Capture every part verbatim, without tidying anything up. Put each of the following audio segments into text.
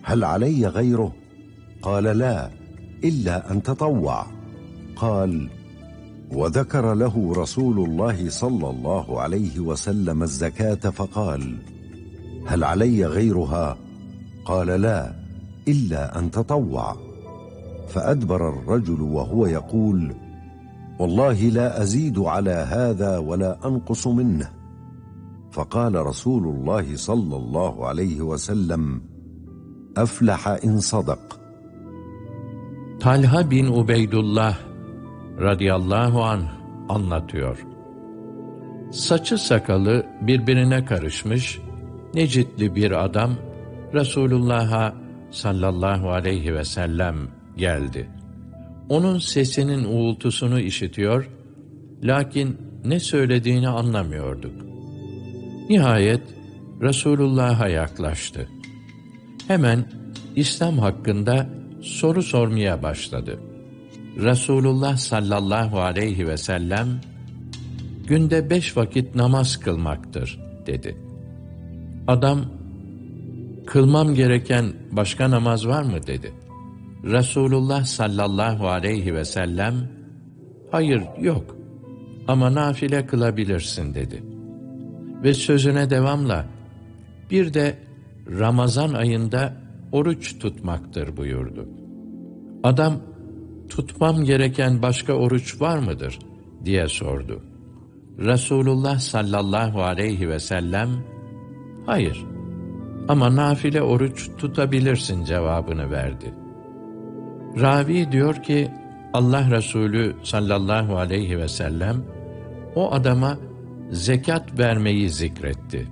هل علي غيره؟ قال لا إلا أن تطوع. قال: وذكر له رسول الله صلى الله عليه وسلم الزكاة فقال: هل علي غيرها؟ قال لا إلا أن تطوع. فأدبر الرجل وهو يقول: والله لا أزيد على هذا ولا أنقص منه. فقال رسول الله صلى الله عليه وسلم: أفلح إن صدق. Talha bin Ubeydullah radıyallahu anh anlatıyor. Saçı sakalı birbirine karışmış Necitli bir adam Resulullah'a sallallahu aleyhi ve sellem geldi. Onun sesinin uğultusunu işitiyor, lakin ne söylediğini anlamıyorduk. Nihayet Resulullah'a yaklaştı. Hemen İslam hakkında soru sormaya başladı. Resulullah sallallahu aleyhi ve sellem, günde beş vakit namaz kılmaktır, dedi. Adam, kılmam gereken başka namaz var mı, dedi. Resulullah sallallahu aleyhi ve sellem, hayır, yok ama nafile kılabilirsin, dedi. Ve sözüne devamla, bir de Ramazan ayında oruç tutmaktır, buyurdu. Adam, tutmam gereken başka oruç var mıdır, diye sordu. Resulullah sallallahu aleyhi ve sellem, hayır ama nafile oruç tutabilirsin cevabını verdi. Ravi diyor ki, Allah Resulü sallallahu aleyhi ve sellem o adama zekat vermeyi zikretti.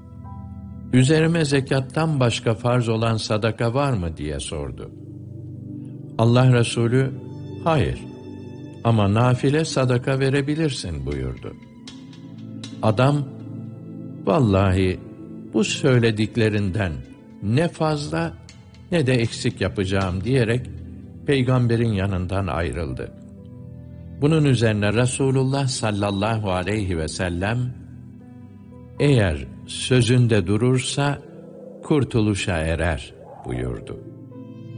Üzerime zekattan başka farz olan sadaka var mı diye sordu. Allah Resulü, hayır ama nafile sadaka verebilirsin, buyurdu. Adam, vallahi bu söylediklerinden ne fazla ne de eksik yapacağım diyerek peygamberin yanından ayrıldı. Bunun üzerine Resulullah sallallahu aleyhi ve sellem, eğer sözünde durursa kurtuluşa erer, buyurdu.